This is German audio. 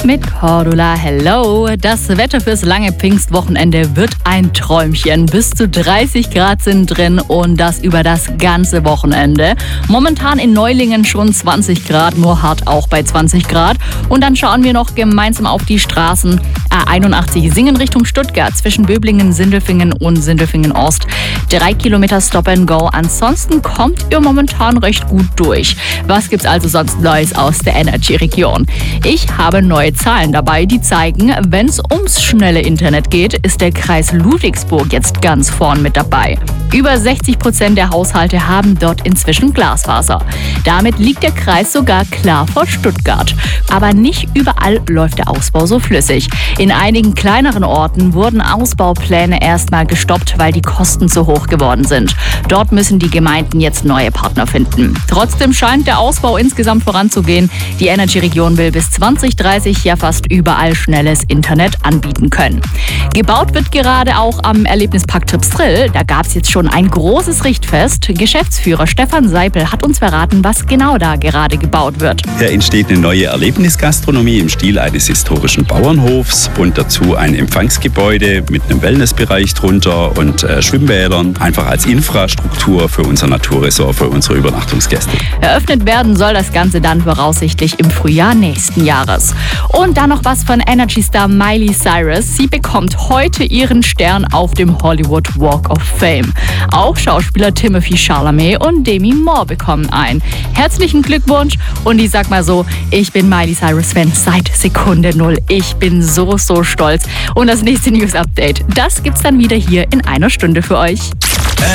Mit Cordula, hello. Das Wetter fürs lange Pfingstwochenende wird ein Träumchen. Bis zu 30 Grad sind drin und das über das ganze Wochenende. Momentan in Neulingen schon 20 Grad, Murrhardt auch bei 20 Grad. Und dann schauen wir noch gemeinsam auf die Straßen. A81 Singen Richtung Stuttgart zwischen Böblingen, Sindelfingen und Sindelfingen-Ost. 3 Kilometer Stop and Go. Ansonsten kommt ihr momentan recht gut durch. Was gibt's also sonst Neues aus der Energy-Region? Ich habe neue Zahlen dabei, die zeigen, wenn es ums schnelle Internet geht, ist der Kreis Ludwigsburg jetzt ganz vorn mit dabei. Über 60% der Haushalte haben dort inzwischen Glasfaser. Damit liegt der Kreis sogar klar vor Stuttgart. Aber nicht überall läuft der Ausbau so flüssig. In einigen kleineren Orten wurden Ausbaupläne erstmal gestoppt, weil die Kosten zu hoch geworden sind. Dort müssen die Gemeinden jetzt neue Partner finden. Trotzdem scheint der Ausbau insgesamt voranzugehen. Die Energy-Region will bis 2030 ja fast überall schnelles Internet anbieten können. Gebaut wird gerade auch am Erlebnispark Tripsdrill. Da gab es jetzt schon ein großes Richtfest. Geschäftsführer Stefan Seipel hat uns verraten, was genau da gerade gebaut wird. Da entsteht eine neue Erlebnisgastronomie im Stil eines historischen Bauernhofs und dazu ein Empfangsgebäude mit einem Wellnessbereich drunter und Schwimmbädern. Einfach als Infrastruktur für unser Naturresort, für unsere Übernachtungsgäste. Eröffnet werden soll das Ganze dann voraussichtlich im Frühjahr nächsten Jahres. Und dann noch was von Energy-Star Miley Cyrus. Sie bekommt heute ihren Stern auf dem Hollywood Walk of Fame. Auch Schauspieler Timothy Chalamet und Demi Moore bekommen ein. Herzlichen Glückwunsch und ich sag mal so, ich bin Miley Cyrus-Fan seit Sekunde 0. Ich bin so stolz. Und das nächste News-Update, das gibt's dann wieder hier in einer Stunde für euch.